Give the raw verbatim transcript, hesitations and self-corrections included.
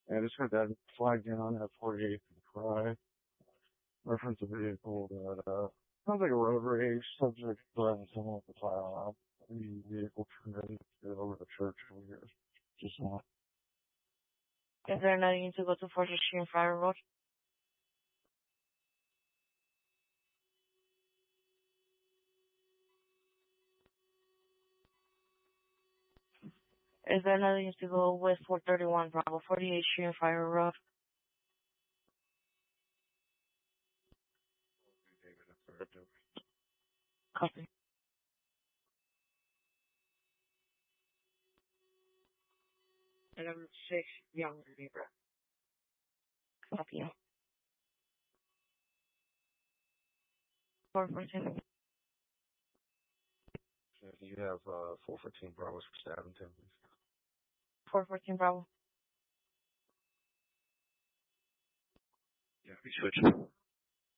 Yeah, I just heard that flag down at forty-eighth and Fry. Reference a vehicle that, uh, sounds like a road rage, subject driving someone with a firearm. The vehicle turned in to get over the church over here. Just not. Is there nothing to go to Forty Street and Friar Road? Is there nothing to go with four thirty-one Bravo, forty-eighth Street and Friar Road? Copy. And I'm six young neighbor. Copy. four fourteen. You have, uh, four fourteen Bravo's for Staventon, please. four fourteen Bravo. Yeah, we switch.